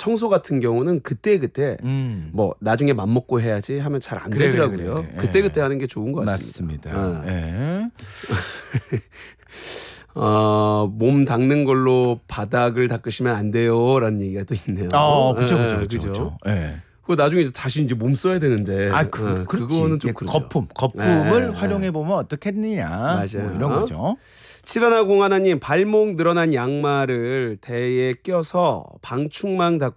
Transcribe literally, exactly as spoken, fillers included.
청소 같은 경우는 그때 그때 음. 뭐 나중에 맘 먹고 해야지 하면 잘 안 그래, 되더라고요. 그래, 그래, 그래. 그때 그때 하는 게 좋은 것 같습니다. 맞습니다. 네. 어, 몸 닦는 걸로 바닥을 닦으시면 안 돼요라는 얘기가 또 있네요. 어, 그죠, 예, 그죠, 그죠, 그죠. 그죠. 예. 그거 나중에 이제 다시 이제 몸 써야 되는데. 아, 그, 어, 그렇지. 그거는 좀 예, 그렇죠. 거품, 거품을 예, 예. 활용해 보면 어떻겠느냐. 맞아요. 뭐 이런 거죠. 칠하나공하나님 발목 늘어난 양말을 대에 껴서 방충망 닦고